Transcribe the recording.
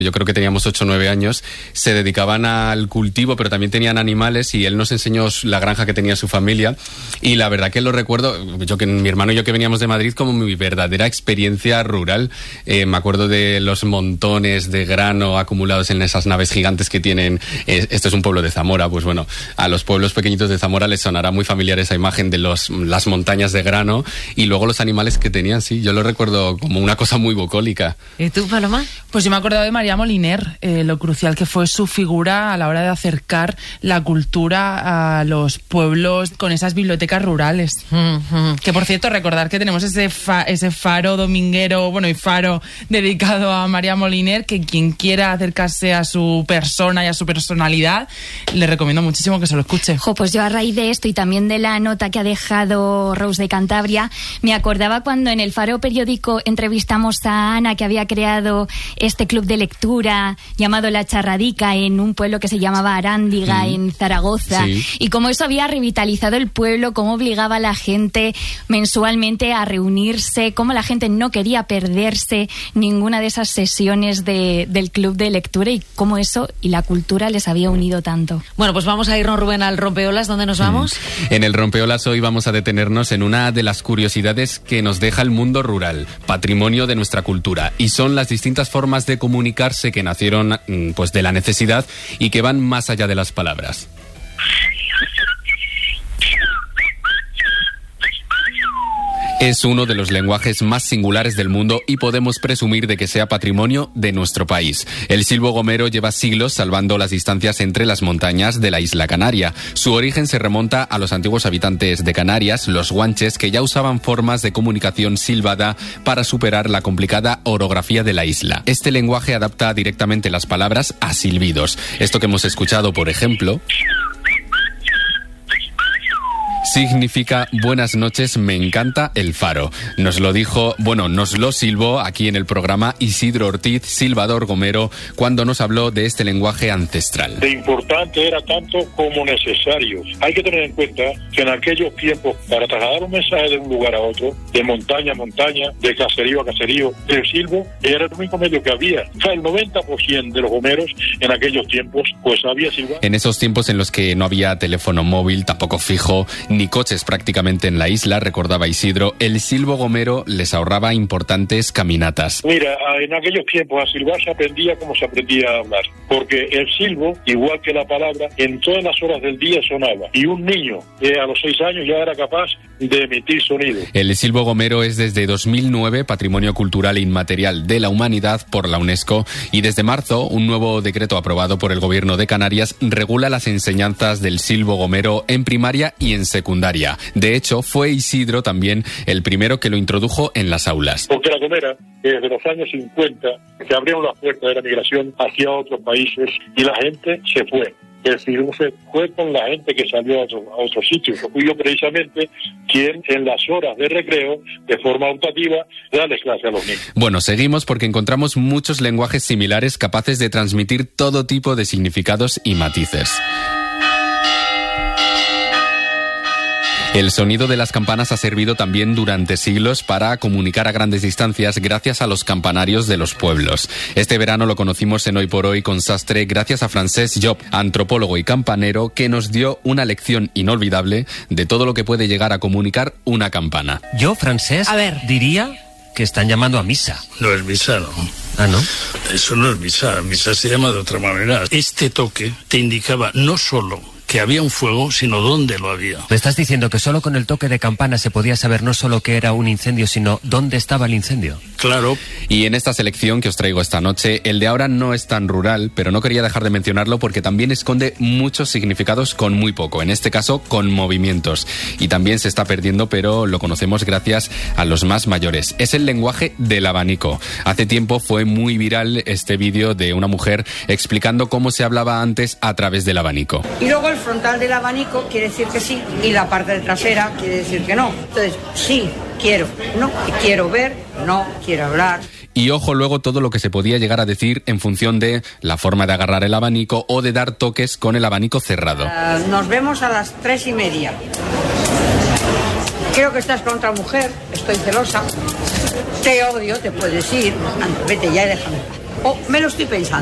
yo creo que teníamos 8 o 9 años, se dedicaban al cultivo, pero también tenían animales, y él nos enseñó la granja que tenía su familia, y la verdad que lo recuerdo, mi hermano y yo que veníamos de Madrid, como mi verdadera experiencia rural. Me acuerdo de los montones de grano acumulados en esas naves gigantes que tienen. Esto es un pueblo de Zamora, pues bueno, a los pueblos pequeñitos de Zamora les sonará muy familiar esa imagen de las montañas de grano, y luego los animales que tenían, sí, yo lo recuerdo como una cosa muy bucólica. ¿Y tú, Paloma? Pues yo me he acordado de María Moliner, lo crucial que fue su figura a la hora de acercar la cultura a los pueblos con esas bibliotecas rurales. Que, por cierto, recordar que tenemos ese faro dominguero, y faro dedicado a María Moliner, que quien quiera acercarse a su persona y a su personalidad, le recomiendo muchísimo que se lo escuche. Pues yo, a raíz de esto y también de la nota que ha dejado Rose de Cantabria, me acordaba cuando en el Faro periódico entrevistamos a Ana, que había creado este club de lectura llamado La Charradica en un pueblo que se llamaba Arándiga, en Zaragoza, y cómo eso había revitalizado el pueblo, cómo obligaba a la gente mensualmente a reunirse, cómo la gente no quería perderse ninguna de esas sesiones del club de lectura, y cómo eso y la cultura les había unido tanto. Bueno, pues vamos a irnos, Rubén, al Rompeolas. ¿Dónde nos vamos? En el Rompeolas hoy vamos a detenernos en una de las curiosidades que nos deja el mundo rural, patrimonio de nuestra cultura, y son las distintas formas de comunicarse que nacieron pues de la necesidad y que van más allá de las palabras. Es uno de los lenguajes más singulares del mundo y podemos presumir de que sea patrimonio de nuestro país. El silbo gomero lleva siglos salvando las distancias entre las montañas de la isla Canaria. Su origen se remonta a los antiguos habitantes de Canarias, los guanches, que ya usaban formas de comunicación silbada para superar la complicada orografía de la isla. Este lenguaje adapta directamente las palabras a silbidos. Esto que hemos escuchado, por ejemplo, significa buenas noches, me encanta el faro. Nos lo silbó aquí en el programa Isidro Ortiz, silbador gomero, cuando nos habló de este lenguaje ancestral. De importante era tanto como necesario. Hay que tener en cuenta que en aquellos tiempos, para trasladar un mensaje de un lugar a otro, de montaña a montaña, de caserío a caserío, el silbo era el único medio que había. O sea, el 90% de los gomeros en aquellos tiempos, pues había silbado. En esos tiempos en los que no había teléfono móvil, tampoco fijo, ni coches prácticamente en la isla, recordaba Isidro, el silbo gomero les ahorraba importantes caminatas. Mira, en aquellos tiempos a silbar se aprendía como se aprendía a hablar, porque el silbo, igual que la palabra, en todas las horas del día sonaba, y un niño a los 6 años ya era capaz de emitir sonido. El silbo gomero es desde 2009 Patrimonio Cultural e Inmaterial de la Humanidad por la UNESCO, y desde marzo un nuevo decreto aprobado por el Gobierno de Canarias regula las enseñanzas del silbo gomero en primaria y en secundaria. De hecho, fue Isidro también el primero que lo introdujo en las aulas. Porque la gomera, desde los años 50, se abrieron las puertas de la migración hacia otros países y la gente se fue. El silbo se fue con la gente que salió a otros sitios. Fui yo precisamente quien en las horas de recreo, de forma optativa, darles clase a los niños. Bueno, seguimos porque encontramos muchos lenguajes similares capaces de transmitir todo tipo de significados y matices. El sonido de las campanas ha servido también durante siglos para comunicar a grandes distancias gracias a los campanarios de los pueblos. Este verano lo conocimos en Hoy por Hoy con Sastre gracias a Francesc Job, antropólogo y campanero, que nos dio una lección inolvidable de todo lo que puede llegar a comunicar una campana. Yo, Francesc, diría que están llamando a misa. No es misa, ¿no? Ah, ¿no? Eso no es misa. Misa se llama de otra manera. Este toque te indicaba no solo que había un fuego, sino dónde lo había. ¿Me estás diciendo que solo con el toque de campana se podía saber no solo que era un incendio, sino dónde estaba el incendio? Claro. Y en esta selección que os traigo esta noche, el de ahora no es tan rural, pero no quería dejar de mencionarlo porque también esconde muchos significados con muy poco, en este caso con movimientos. Y también se está perdiendo, pero lo conocemos gracias a los más mayores. Es el lenguaje del abanico. Hace tiempo fue muy viral este vídeo de una mujer explicando cómo se hablaba antes a través del abanico. Y luego el frontal del abanico quiere decir que sí y la parte trasera quiere decir que no. Entonces, sí, quiero, no, quiero ver, no, quiero hablar. Y ojo luego todo lo que se podía llegar a decir en función de la forma de agarrar el abanico o de dar toques con el abanico cerrado. Nos vemos a las 3:30. Creo que estás con otra mujer, estoy celosa. Te odio, te puedes ir. Anda, vete ya y déjame. O me lo estoy pensando.